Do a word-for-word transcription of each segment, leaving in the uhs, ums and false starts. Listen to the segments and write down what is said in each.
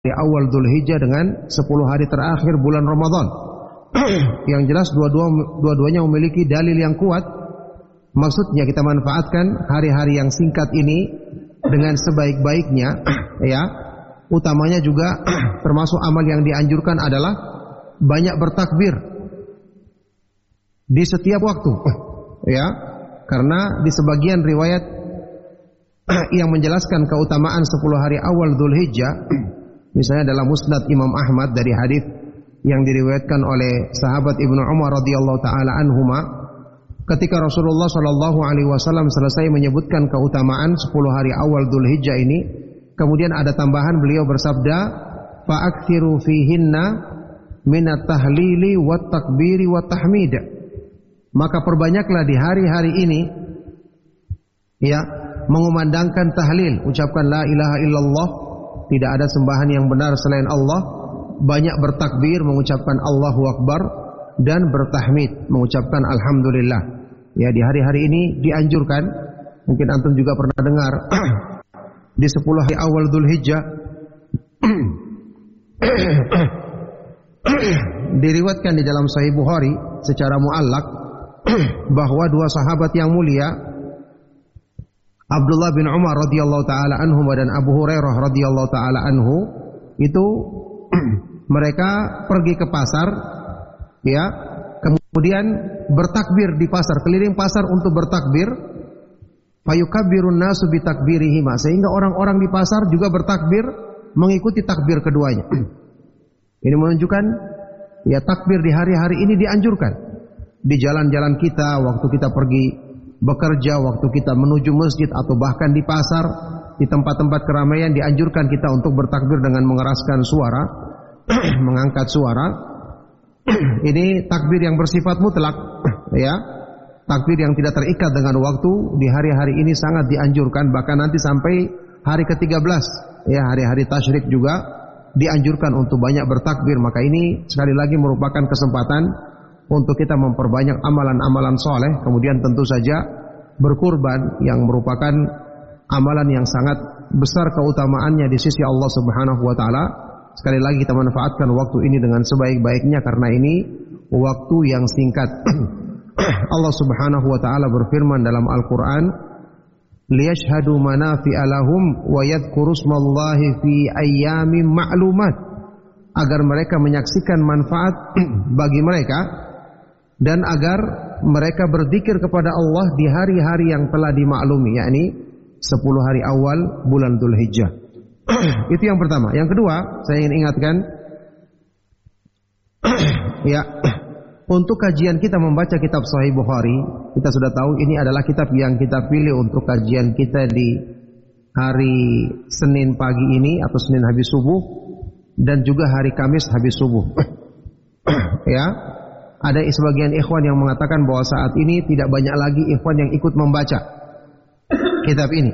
awal Dzulhijjah dengan sepuluh hari terakhir bulan Ramadan. Yang jelas dua-dua, dua-duanya memiliki dalil yang kuat. Maksudnya kita manfaatkan hari-hari yang singkat ini dengan sebaik-baiknya, ya. Utamanya juga termasuk amal yang dianjurkan adalah banyak bertakbir di setiap waktu, ya. Karena di sebagian riwayat yang menjelaskan keutamaan sepuluh hari awal Dzulhijjah, misalnya dalam Musnad Imam Ahmad dari hadis yang diriwayatkan oleh sahabat Ibnu Umar radhiyallahu taala anhuma, ketika Rasulullah shallallahu alaihi wasallam selesai menyebutkan keutamaan sepuluh hari awal Dzulhijjah ini, kemudian ada tambahan, beliau bersabda, "Fa'aktsiru fihinna minat tahlili wat takbiri wat tahmid." Maka perbanyaklah di hari-hari ini, ya, mengumandangkan tahlil, ucapkan la ilaha illallah, tidak ada sembahan yang benar selain Allah, banyak bertakbir, mengucapkan Allahu Akbar, dan bertahmid, mengucapkan alhamdulillah. Ya, di hari-hari ini dianjurkan, mungkin antum juga pernah dengar di sepuluh hari awal Dzulhijjah diriwayatkan di dalam Sahih Bukhari secara muallaq bahwa dua sahabat yang mulia, Abdullah bin Umar radhiyallahu taala anhu dan Abu Hurairah radhiyallahu taala anhu, itu mereka pergi ke pasar, ya, kemudian bertakbir di pasar, keliling pasar untuk bertakbir. Fayukabbirun nasu bitakbirihima, sehingga orang-orang di pasar juga bertakbir mengikuti takbir keduanya. Ini menunjukkan, ya, takbir di hari-hari ini dianjurkan. Di jalan-jalan kita, waktu kita pergi bekerja, waktu kita menuju masjid, atau bahkan di pasar, di tempat-tempat keramaian, dianjurkan kita untuk bertakbir dengan mengeraskan suara, mengangkat suara. Ini takbir yang bersifat mutlak, ya. Takbir yang tidak terikat dengan waktu di hari-hari ini sangat dianjurkan, bahkan nanti sampai hari ke tiga belas, ya, hari-hari tasyrik juga dianjurkan untuk banyak bertakbir. Maka ini sekali lagi merupakan kesempatan untuk kita memperbanyak amalan-amalan soleh, kemudian tentu saja berkurban yang merupakan amalan yang sangat besar keutamaannya di sisi Allah Subhanahu wa taala. Sekali lagi kita manfaatkan waktu ini dengan sebaik-baiknya karena ini waktu yang singkat. Allah Subhanahu wa taala berfirman dalam Al-Qur'an, "Liyashhadu manafi'a lahum wa yadhkuru smallahi fi ayyamin ma'lumat." Agar mereka menyaksikan manfaat bagi mereka dan agar mereka berzikir kepada Allah di hari-hari yang telah dimaklumi, yakni sepuluh hari awal bulan Dzulhijjah. Itu yang pertama. Yang kedua, saya ingin ingatkan, ya, untuk kajian kita membaca kitab Sahih Bukhari, kita sudah tahu ini adalah kitab yang kita pilih untuk kajian kita di hari Senin pagi ini atau Senin habis subuh, dan juga hari Kamis habis subuh. Ya, ada sebagian ikhwan yang mengatakan bahwa saat ini tidak banyak lagi ikhwan yang ikut membaca kitab ini.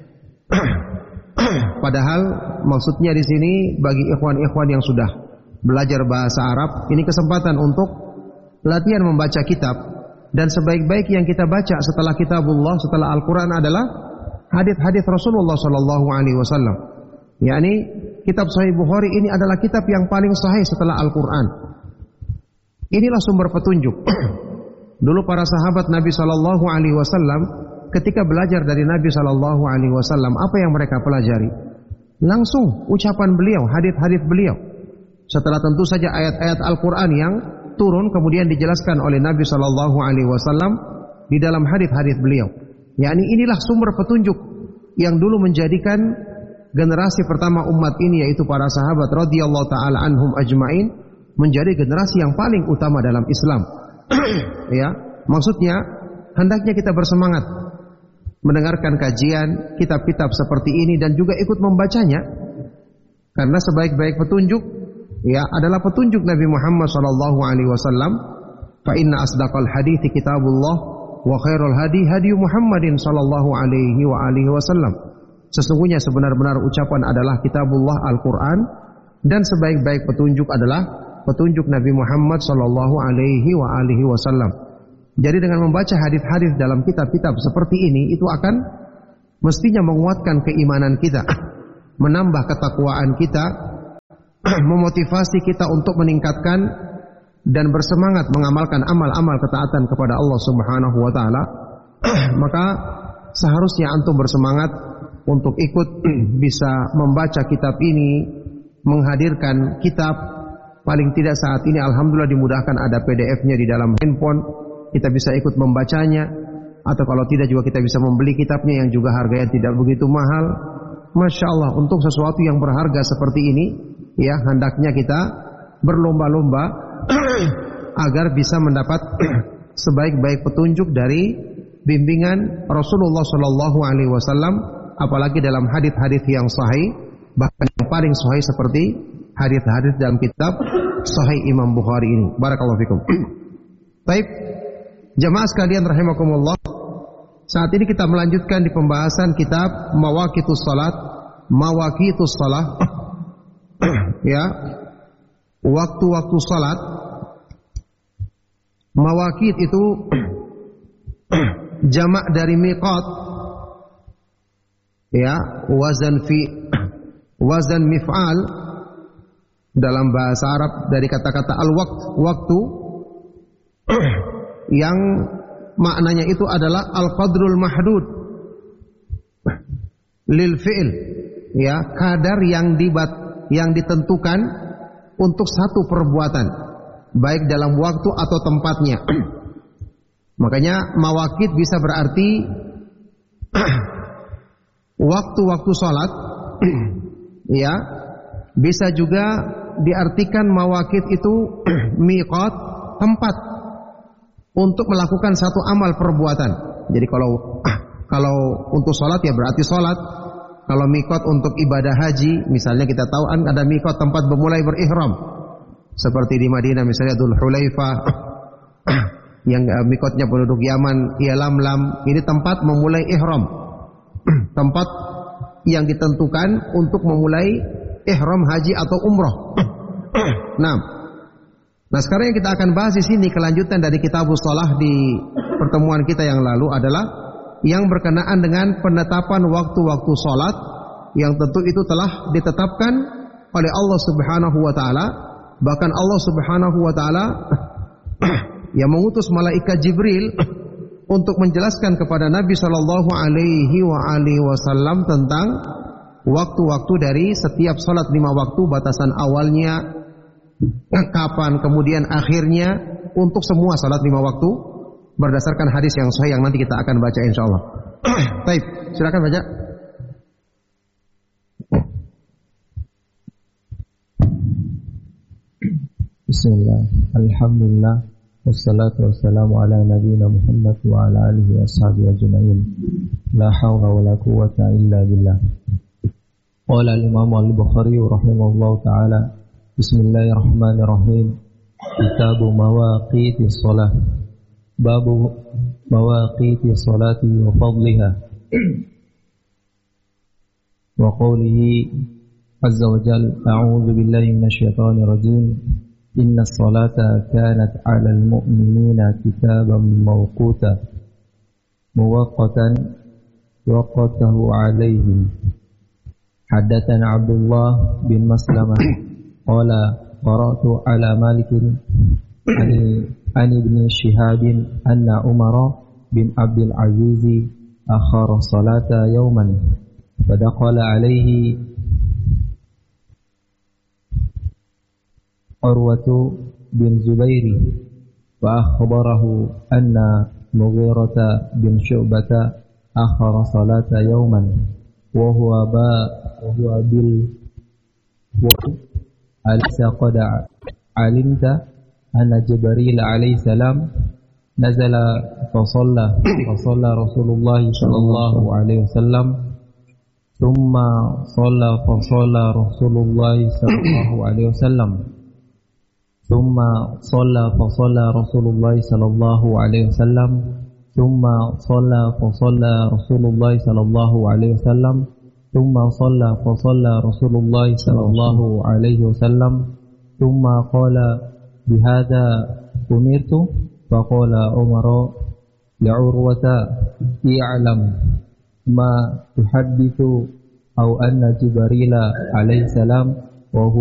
Padahal maksudnya di sini bagi ikhwan-ikhwan yang sudah belajar bahasa Arab, ini kesempatan untuk latihan membaca kitab. Dan sebaik-baik yang kita baca setelah kitabullah, setelah Al-Quran adalah hadits-hadits Rasulullah Sallallahu Alaihi Wasallam. yakni kitab Sahih Bukhari ini adalah kitab yang paling sahih setelah Al-Quran. Inilah sumber petunjuk. Dulu para sahabat Nabi Sallallahu Alaihi Wasallam ketika belajar dari Nabi Sallallahu Alaihi Wasallam, apa yang mereka pelajari? Langsung ucapan beliau, hadits-hadits beliau. Setelah tentu saja ayat-ayat Al-Quran yang turun kemudian dijelaskan oleh Nabi Sallallahu Alaihi Wasallam di dalam hadits-hadits beliau. Yakni inilah sumber petunjuk yang dulu menjadikan generasi pertama umat ini, yaitu para sahabat radhiyallahu taala anhum ajmain, menjadi generasi yang paling utama dalam Islam. Ya, maksudnya hendaknya kita bersemangat mendengarkan kajian kitab-kitab seperti ini dan juga ikut membacanya, karena sebaik-baik petunjuk ya adalah petunjuk Nabi Muhammad sallallahu alaihi wasallam. Fa inna asdaqal hadithi kitabullah wa khairul hadi hadi Muhammadin sallallahu alaihi wa alihi wasallam. Sesungguhnya sebenar-benar ucapan adalah kitabullah Al-Quran, dan sebaik-baik petunjuk adalah petunjuk Nabi Muhammad sallallahu alaihi wa alihi wasallam. Jadi dengan membaca hadis-hadis dalam kitab-kitab seperti ini, itu akan mestinya menguatkan keimanan kita, menambah ketakwaan kita, memotivasi kita untuk meningkatkan dan bersemangat mengamalkan amal-amal ketaatan kepada Allah Subhanahu wa taala, maka seharusnya antum bersemangat untuk ikut bisa membaca kitab ini, menghadirkan kitab. Paling tidak saat ini alhamdulillah dimudahkan ada P D F-nya di dalam handphone, kita bisa ikut membacanya, atau kalau tidak juga kita bisa membeli kitabnya yang juga harganya tidak begitu mahal. Masya Allah, untuk sesuatu yang berharga seperti ini, ya hendaknya kita berlomba-lomba agar bisa mendapat sebaik-baik petunjuk dari bimbingan Rasulullah Shallallahu Alaihi Wasallam, apalagi dalam hadis-hadis yang sahih, bahkan yang paling sahih seperti hadis-hadis dalam kitab Sahih Imam Bukhari ini. Barakallahu fikum. Baik, jamaah sekalian rahimakumullah. Saat ini kita melanjutkan di pembahasan kitab Mawaqitus Salat, Mawaqitus Salat. Ya, waktu-waktu salat. Mawaqit itu jamak dari miqat, ya, wazan fi wazan mif'al dalam bahasa Arab dari kata-kata al-waqt, waktu, yang maknanya itu adalah al-qadrul mahdud lil fi'il, ya, kadar yang dibat yang ditentukan untuk satu perbuatan, baik dalam waktu atau tempatnya. Makanya mawaqit bisa berarti waktu-waktu salat, ya. Bisa juga diartikan mawaqit itu miqat, tempat untuk melakukan satu amal perbuatan. Jadi kalau kalau untuk salat ya berarti salat. Kalau miqat untuk ibadah haji, misalnya kita tahu kan ada miqat tempat memulai berihram. Seperti di Madinah misalnya Dzul Hulaifah, yang miqatnya penduduk Yaman, Yalamlam, ini tempat memulai ihram. Tempat yang ditentukan untuk memulai ihram haji atau umrah. Nah, nah sekarang yang kita akan bahas di sini kelanjutan dari Kitabus Shalah di pertemuan kita yang lalu adalah yang berkenaan dengan penetapan waktu-waktu salat yang tentu itu telah ditetapkan oleh Allah Subhanahu wa taala. Bahkan Allah Subhanahu wa taala yang mengutus malaikat Jibril untuk menjelaskan kepada Nabi sallallahu alaihi wa alihi wasallam tentang waktu-waktu dari setiap salat lima waktu, batasan awalnya, kapan, kemudian akhirnya, untuk semua salat lima waktu berdasarkan hadis yang sahih yang nanti kita akan baca insyaallah. Baik, silakan baca. Bismillah, alhamdulillah, wassalatu wassalamu ala nabiyina Muhammad wa ala alihi wa ashabihi ajma'in. La hawla wa la quwwata illa billah. Qala al-Imam al-Bukhari rahimahullahu ta'ala, bismillahirrahmanirrahim, Kitabu Mawaqitis Shalah, Babu Mawaqitis Salati wa fadliha, wa qawlihi azza wa jalla, a'udzu billahi minasy syaithanir rajim, inna as-salata kanat 'alal mu'minina kitaban mawquta muwaqqatan waqatahu 'alaihim. Haddatsana Abdullah bin Maslamah qala qara'tu 'ala Malik an ibn Shihab anna Umar bin Abdul Aziz akhara salata yawman fadaqala 'alaihi Urwatu bin Zubairi wa akhbarahu anna Mughirata bin Syu'bata akhara salata yawman wa huwa ba wa huwa bil wa alisa qad alimta anna Jibril alaihi salam nazala fa shalla fa shalla Rasulullah sallallahu alaihi wasallam thumma shalla fa shalla Rasulullah sallallahu alaihi wasallam ثم صلى فصلى رسول الله صلى الله عليه وسلم ثم صلى فصلى رسول الله صلى الله عليه وسلم ثم صلى فصلى رسول الله صلى الله عليه وسلم ثم قال بهذا أمرت فقال عمر لعروة اعلم ما تحدث أو أن جبريل عليه السلام وهو